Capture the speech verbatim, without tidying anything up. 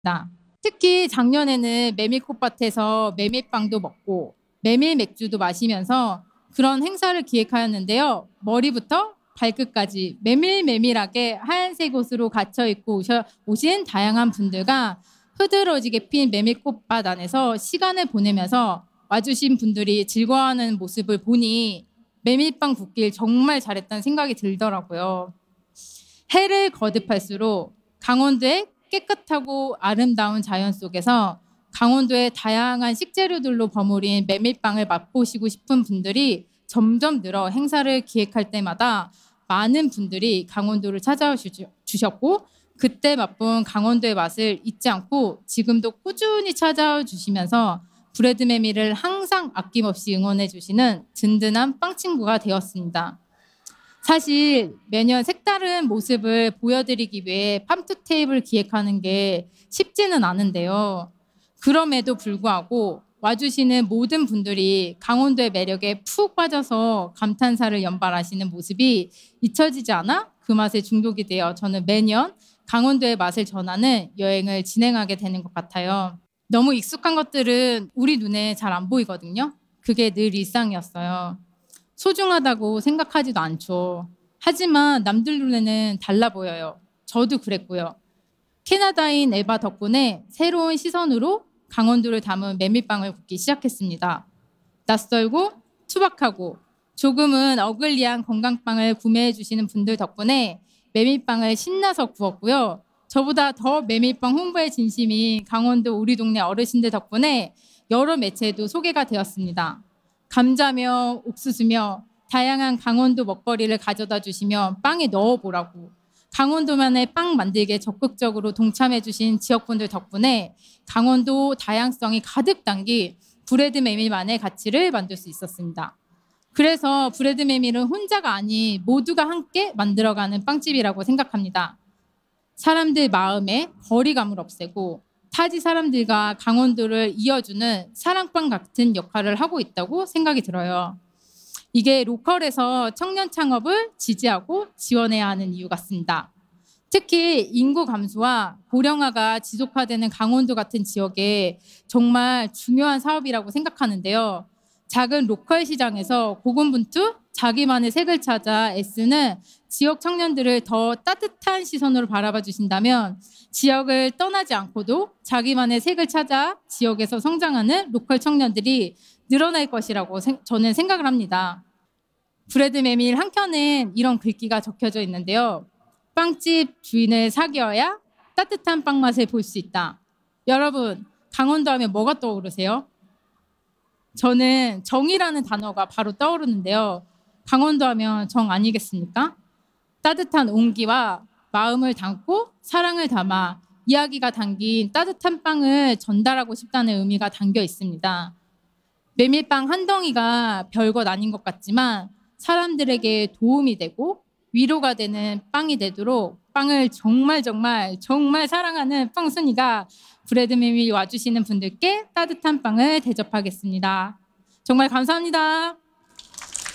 특히 작년에는 메밀꽃밭에서 메밀빵도 먹고 메밀 맥주도 마시면서 그런 행사를 기획하였는데요. 머리부터 발끝까지 메밀메밀하게 하얀색 옷으로 갇혀 입고 오셔, 오신 다양한 분들과 흐드러지게 핀 메밀꽃밭 안에서 시간을 보내면서 와주신 분들이 즐거워하는 모습을 보니 메밀빵 굽길 정말 잘했다는 생각이 들더라고요. 해를 거듭할수록 강원도의 깨끗하고 아름다운 자연 속에서 강원도의 다양한 식재료들로 버무린 메밀빵을 맛보시고 싶은 분들이 점점 늘어 행사를 기획할 때마다 많은 분들이 강원도를 찾아와 주셨고 그때 맛본 강원도의 맛을 잊지 않고 지금도 꾸준히 찾아와 주시면서 브레드 메밀을 항상 아낌없이 응원해 주시는 든든한 빵 친구가 되었습니다. 사실 매년 색다른 모습을 보여드리기 위해 팜투테이블을 기획하는 게 쉽지는 않은데요. 그럼에도 불구하고 와주시는 모든 분들이 강원도의 매력에 푹 빠져서 감탄사를 연발하시는 모습이 잊혀지지 않아 그 맛에 중독이 되어 저는 매년 강원도의 맛을 전하는 여행을 진행하게 되는 것 같아요. 너무 익숙한 것들은 우리 눈에 잘 안 보이거든요. 그게 늘 일상이었어요. 소중하다고 생각하지도 않죠. 하지만 남들 눈에는 달라 보여요. 저도 그랬고요. 캐나다인 에바 덕분에 새로운 시선으로 강원도를 담은 메밀빵을 굽기 시작했습니다. 낯설고 투박하고 조금은 어글리한 건강빵을 구매해 주시는 분들 덕분에 메밀빵을 신나서 구웠고요. 저보다 더 메밀빵 홍보에 진심인 강원도 우리 동네 어르신들 덕분에 여러 매체에도 소개가 되었습니다. 감자며 옥수수며 다양한 강원도 먹거리를 가져다 주시며 빵에 넣어보라고 강원도만의 빵 만들기에 적극적으로 동참해 주신 지역분들 덕분에 강원도 다양성이 가득 담긴 브레드 메밀만의 가치를 만들 수 있었습니다. 그래서 브레드 메밀은 혼자가 아닌 모두가 함께 만들어가는 빵집이라고 생각합니다. 사람들 마음에 거리감을 없애고 타지 사람들과 강원도를 이어주는 사랑방 같은 역할을 하고 있다고 생각이 들어요. 이게 로컬에서 청년 창업을 지지하고 지원해야 하는 이유 같습니다. 특히 인구 감소와 고령화가 지속화되는 강원도 같은 지역에 정말 중요한 사업이라고 생각하는데요. 작은 로컬 시장에서 고군분투 자기만의 색을 찾아 애쓰는 지역 청년들을 더 따뜻한 시선으로 바라봐 주신다면 지역을 떠나지 않고도 자기만의 색을 찾아 지역에서 성장하는 로컬 청년들이 늘어날 것이라고 저는 생각을 합니다. 브레드 메밀 한 켠엔 이런 글귀가 적혀져 있는데요. 빵집 주인을 사귀어야 따뜻한 빵 맛을 볼 수 있다. 여러분, 강원도 하면 뭐가 떠오르세요? 저는 정이라는 단어가 바로 떠오르는데요. 강원도 하면 정 아니겠습니까? 따뜻한 온기와 마음을 담고 사랑을 담아 이야기가 담긴 따뜻한 빵을 전달하고 싶다는 의미가 담겨 있습니다. 메밀빵 한 덩이가 별것 아닌 것 같지만 사람들에게 도움이 되고 위로가 되는 빵이 되도록 빵을 정말 정말 정말 사랑하는 빵순이가 브레드 메밀 와주시는 분들께 따뜻한 빵을 대접하겠습니다. 정말 감사합니다.